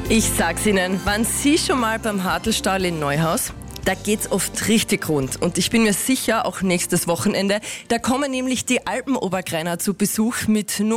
Ich sag's Ihnen, waren Sie schon mal beim Hartelstall in Neuhaus? Da geht's oft richtig rund und ich bin mir sicher, auch nächstes Wochenende, da kommen nämlich die Alpenobergreiner zu Besuch mit